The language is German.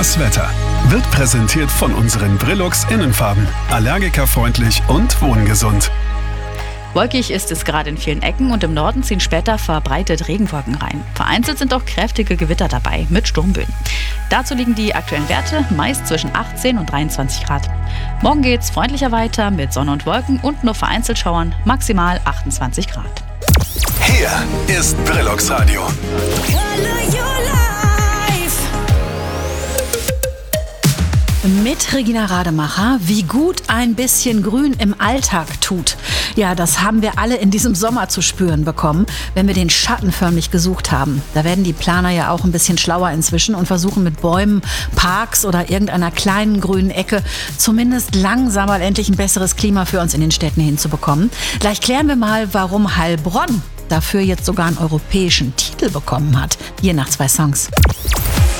Das Wetter wird präsentiert von unseren Brillux Innenfarben. Allergikerfreundlich und wohngesund. Wolkig ist es gerade in vielen Ecken und im Norden ziehen später verbreitet Regenwolken rein. Vereinzelt sind auch kräftige Gewitter dabei mit Sturmböen. Dazu liegen die aktuellen Werte meist zwischen 18 und 23 Grad. Morgen geht's freundlicher weiter mit Sonne und Wolken und nur vereinzelt Schauern, maximal 28 Grad. Hier ist Brillux Radio. Mit Regina Rademacher, wie gut ein bisschen Grün im Alltag tut. Ja, das haben wir alle in diesem Sommer zu spüren bekommen, wenn wir den Schatten förmlich gesucht haben. Da werden die Planer ja auch ein bisschen schlauer inzwischen und versuchen mit Bäumen, Parks oder irgendeiner kleinen grünen Ecke zumindest langsam mal endlich ein besseres Klima für uns in den Städten hinzubekommen. Gleich klären wir mal, warum Heilbronn dafür jetzt sogar einen europäischen Titel bekommen hat. Hier nach 2 Songs.